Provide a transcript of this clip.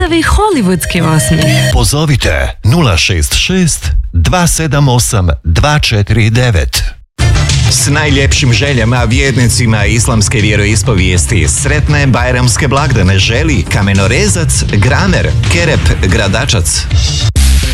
hollywoodski osmijeh. Pozovite 066 278 249. S najljepšim željama vjernicima islamske vjeroispovijesti sretne bajramske blagdane želi kamenorezac Gramer Kerep Gradačac.